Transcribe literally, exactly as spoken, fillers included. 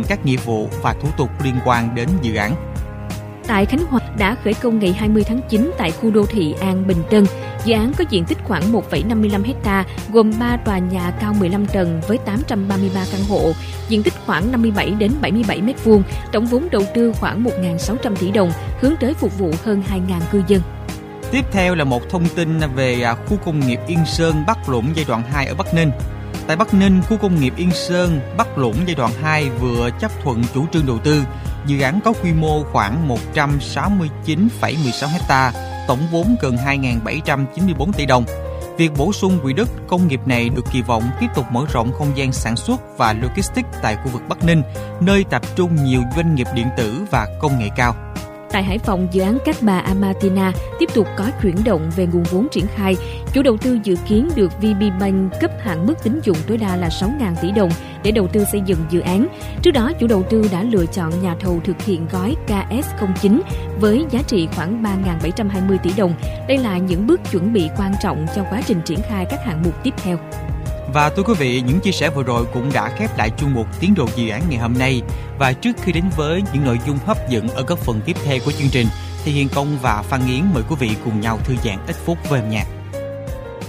các nghĩa vụ và thủ tục liên quan đến dự án. Tại Khánh Hòa đã khởi công ngày hai mươi tháng chín tại khu đô thị An Bình Tân. Dự án có diện tích khoảng một phẩy năm mươi lăm héc ta, gồm ba tòa nhà cao mười lăm tầng với tám trăm ba mươi ba căn hộ, diện tích khoảng năm mươi bảy đến bảy mươi bảy mét vuông, tổng vốn đầu tư khoảng một nghìn sáu trăm tỷ đồng, hướng tới phục vụ hơn hai nghìn cư dân. Tiếp theo là một thông tin về khu công nghiệp Yên Sơn Bắc Lũng giai đoạn hai ở Bắc Ninh. Tại Bắc Ninh, khu công nghiệp Yên Sơn Bắc Lũng giai đoạn hai vừa chấp thuận chủ trương đầu tư. Dự án có quy mô khoảng một trăm sáu mươi chín phẩy mười sáu héc ta, tổng vốn gần hai nghìn bảy trăm chín mươi tư tỷ đồng. Việc bổ sung quỹ đất công nghiệp này được kỳ vọng tiếp tục mở rộng không gian sản xuất và logistics tại khu vực Bắc Ninh, nơi tập trung nhiều doanh nghiệp điện tử và công nghệ cao. Tại Hải Phòng, dự án Cát Bà Amatina tiếp tục có chuyển động về nguồn vốn triển khai. Chủ đầu tư dự kiến được vê bê Bank cấp hạn mức tín dụng tối đa là sáu nghìn tỷ đồng để đầu tư xây dựng dự án. Trước đó, chủ đầu tư đã lựa chọn nhà thầu thực hiện gói ca ét không chín với giá trị khoảng ba nghìn bảy trăm hai mươi tỷ đồng. Đây là những bước chuẩn bị quan trọng cho quá trình triển khai các hạng mục tiếp theo. Và thưa quý vị, những chia sẻ vừa rồi cũng đã khép lại chuyên mục Tiến độ dự án ngày hôm nay. Và trước khi đến với những nội dung hấp dẫn ở các phần tiếp theo của chương trình, thì Hiền Công và Phan Yến mời quý vị cùng nhau thư giãn ít phút với âm nhạc.